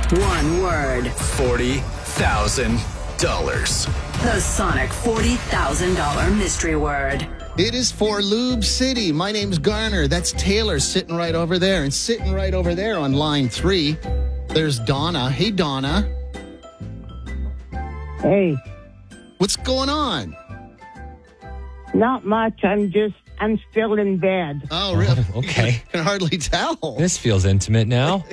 One word. $40,000. The Sonic $40,000 mystery word. It is for Lube City. My name's Garner. That's Taylor sitting right over there. And sitting right over there on line 3, there's Donna. Hey, Donna. Hey, What's going on? not much. I'm still in bed. Oh, really? Okay. Can hardly tell. This feels intimate now.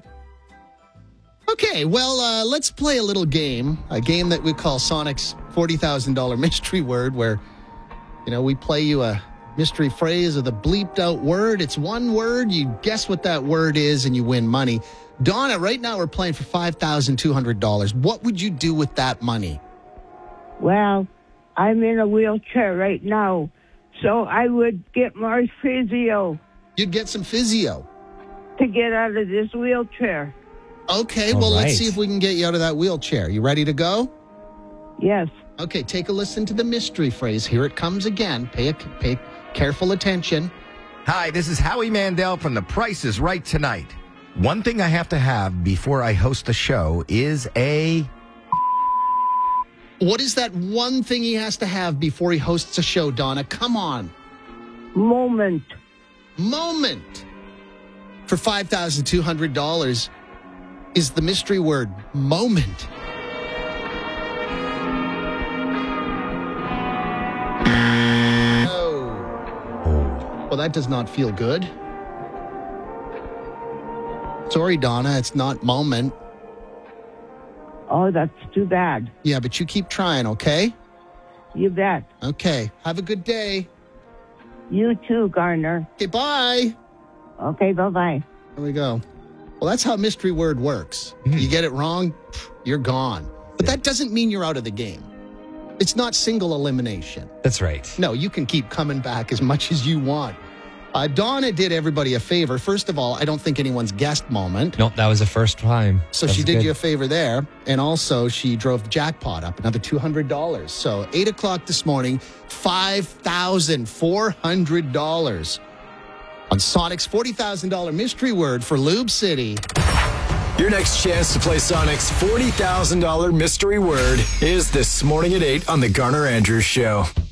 Okay, well, let's play a little game. A game that we call Sonic's $40,000 mystery word, where, we play you a mystery phrase or the bleeped out word. It's one word. You guess what that word is and you win money. Donna, right now we're playing for $5,200. What would you do with that money? Well, I'm in a wheelchair right now, so I would get more physio You'd get some physio. to get out of this wheelchair. Okay, All well, right. let's see if we can get you out of that wheelchair. You ready to go? Yes. Okay, take a listen to the mystery phrase. Here it comes again. Pay careful attention. Hi, this is Howie Mandel from The Price is Right Tonight. One thing I have to have before I host a show is a... What is that one thing he has to have before he hosts a show, Donna? Come on. Moment. Moment. For $5,200 is the mystery word moment. Oh. Well, that does not feel good. Sorry, Donna, it's not moment. Oh, that's too bad. Yeah, but you keep trying, okay? You bet. Okay. Have a good day. You too, Garner. Okay, bye. Okay, bye-bye. There we go. Well, that's how mystery word works. You get it wrong, you're gone. But that doesn't mean you're out of the game. It's not single elimination. That's right. No, you can keep coming back as much as you want. Donna did everybody a favor. First of all, I don't think anyone's guessed moment. Nope, that was the first time. So That's she did good. you a favor there. And also, she drove the jackpot up another $200. So 8 o'clock this morning, $5,400 on Sonic's $40,000 mystery word for Lube City. Your next chance to play Sonic's $40,000 mystery word is this morning at 8 on The Garner Andrews Show.